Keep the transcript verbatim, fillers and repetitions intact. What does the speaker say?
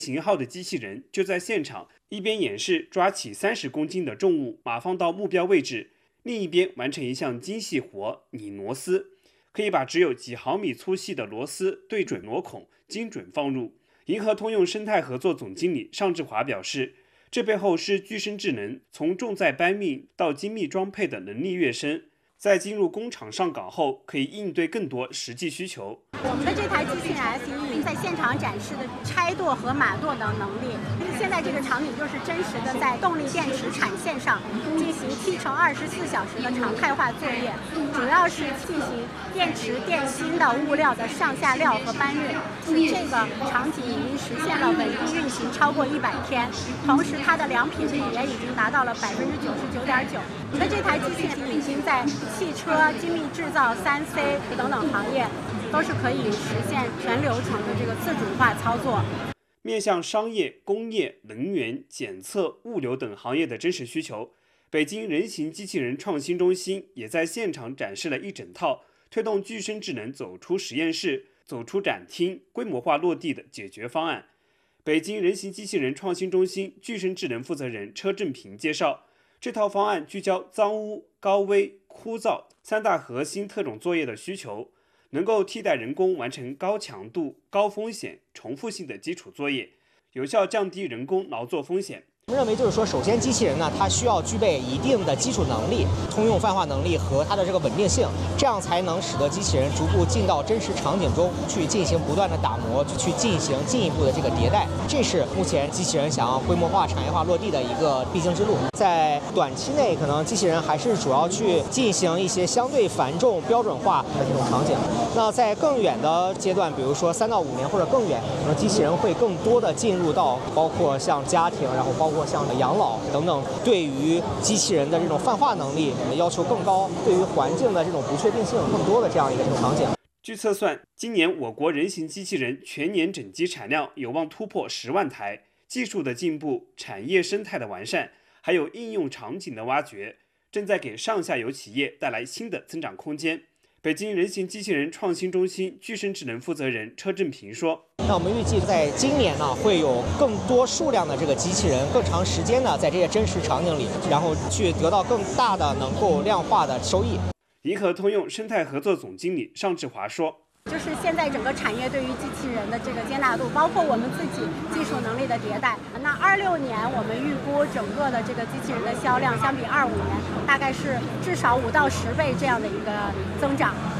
型号的机器人就在现场一边演示抓起三十公斤的重物码放到目标位置，另一边完成一项精细活拧螺丝，可以把只有几毫米粗细的螺丝对准螺孔，精准放入。银河通用生态合作总经理尚志华表示，这背后是具身智能从重在搬运到精密装配的能力跃升，在进入工厂上岗后，可以应对更多实际需求。 我们的这台机器人 S E 在现场展示的拆舵和码舵的能力，现在这个场景就是真实的在动力电池产线上进行七乘二十四小时的常态化作业，主要是进行电池电芯的物料的上下料和搬运。这个场景已经实现了稳定运行超过一百天，同时它的良品率也已经达到了百分之九十九点九。那这台机器人已经在汽车、精密制造、三 C 等等行业都是可以实现全流程的这个自主化操作。 面向商业、工业、能源、检测、物流等行业的真实需求，北京人形机器人创新中心也在现场展示了一整套推动具身智能走出实验室、走出展厅、规模化落地的解决方案。北京人形机器人创新中心具身智能负责人车正平介绍，这套方案聚焦脏污、高危、枯燥三大核心特种作业的需求，能够替代人工完成高强度、高风险、重复性的基础作业，有效降低人工劳作风险。 我们认为就是说，首先机器人呢，它需要具备一定的基础能力、通用泛化能力和它的这个稳定性，这样才能使得机器人逐步进到真实场景中去进行不断的打磨，去进行进一步的这个迭代。这是目前机器人想要规模化、产业化落地的一个必经之路。在短期内，可能机器人还是主要去进行一些相对繁重、标准化的这种场景。那在更远的阶段，比如说三到五年或者更远，可能机器人会更多的进入到包括像家庭，然后包括像养老等等，对于机器人的这种泛化能力要求更高，对于环境的这种不确定性更多的这样一个这种场景。 据测算，今年我国人形机器人全年整机产量有望突破十万台。技术的进步、产业生态的完善，还有应用场景的挖掘，正在给上下游企业带来新的增长空间。北京人形机器人创新中心具身智能负责人车正平说， 那我们预计在今年呢，会有更多数量的这个机器人，更长时间的在这些真实场景里，然后去得到更大的能够量化的收益。 银河通用生态合作总经理尚志华说， 就是现在整个产业对于机器人的这个接纳度，包括我们自己技术能力的迭代。那二六年我们预估整个的这个机器人的销量，相比二五年大概是至少五到十倍这样的一个增长。